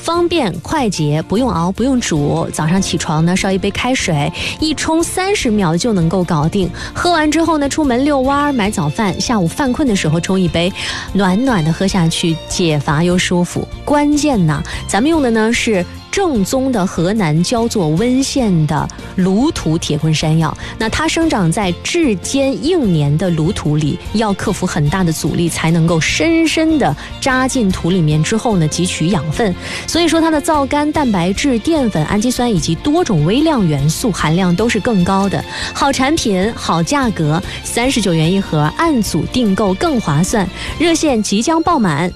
方便快捷，不用熬不用煮，早上起床呢烧一杯开水，一冲30秒就能够搞定。喝完之后呢，出门遛弯买早饭，下午犯困的时候冲一杯，暖暖的喝下去，解乏又舒服。关键呢，咱们用的呢是正宗的河南焦作温县的芦土铁棍山药，那它生长在质坚硬黏的芦土里，要克服很大的阻力，才能够深深的扎进土里面之后呢，汲取养分。所以说它的皂苷、蛋白质、淀粉、氨基酸以及多种微量元素含量都是更高的。好产品，好价格，39元一盒，按组订购更划算。热线即将爆满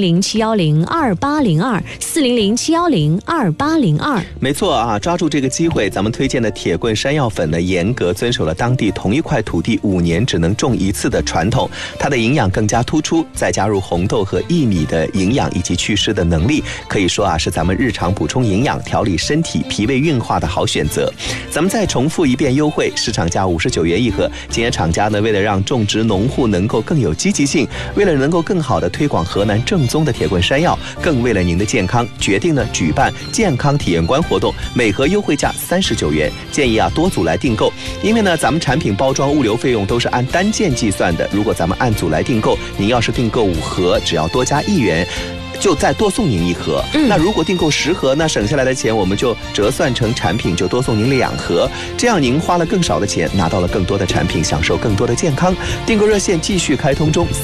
，400-710-2802，400-710-2802。 没错啊，抓住这个机会，咱们推荐的铁棍山药粉呢，严格遵守了当地同一块土地5年只能种一次的传统，它的营养更加突出，再加入红豆和薏米的营养以及祛湿的能力，可以说啊是咱们日常补充营养、调理身体、脾胃运化的好选择。咱们再重复一遍优惠，市场价59元一盒。今天厂家呢，为了让种植农户能够更有积极性，为了能够更好的推广河南正宗的铁棍山药，更为了您的健康，决定呢举办健康体验馆活动，每盒优惠价39元，建议啊多组来订购，因为呢咱们产品包装物流费用都是按单件计算的，如果咱们按组来订购，您要是订购5盒，只要多加1元。就再多送您1盒。那如果订购10盒，那省下来的钱我们就折算成产品，就多送您2盒。这样您花了更少的钱，拿到了更多的产品，享受更多的健康。订购热线继续开通中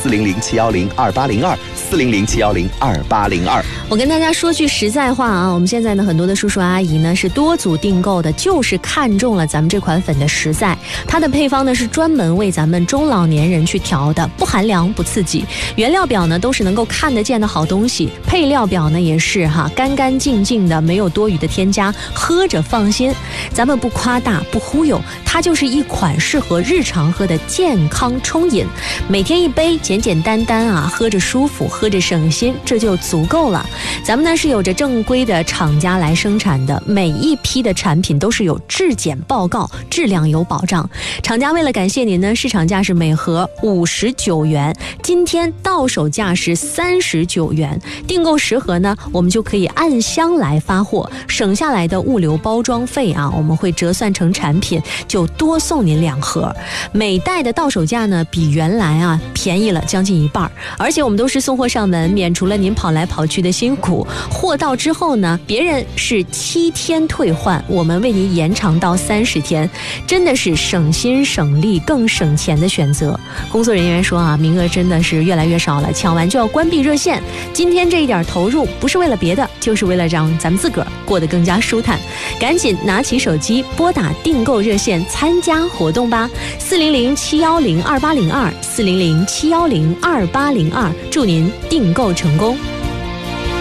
，400-710-2802，400-710-2802。 我跟大家说句实在话啊，我们现在呢很多的叔叔阿姨呢是多组订购的，就是看中了咱们这款粉的实在。它的配方呢是专门为咱们中老年人去调的，不寒凉不刺激，原料表呢都是能够看得见的好东西。配料表呢也是干干净净的，没有多余的添加，喝着放心。咱们不夸大不忽悠，它就是一款适合日常喝的健康冲饮，每天1杯，简简单单啊，喝着舒服，喝着省心，这就足够了。咱们呢是有着正规的厂家来生产的，每一批的产品都是有质检报告，质量有保障。厂家为了感谢您呢，市场价是每盒59元，今天到手价是39元。订购10盒呢，我们就可以按箱来发货，省下来的物流包装费啊，我们会折算成产品，就多送您2盒。每袋的到手价呢，比原来啊便宜了将近1半，而且我们都是送货上门，免除了您跑来跑去的辛苦。货到之后呢，别人是7天退换，我们为您延长到30天，真的是省心省力更省钱的选择。工作人员说啊，名额真的是越来越少了，抢完就要关闭热线。今天这一点投入不是为了别的，就是为了让咱们自个儿过得更加舒坦。赶紧拿起手机拨打订购热线参加活动吧，400-710-2802，400-710-2802，祝您订购成功。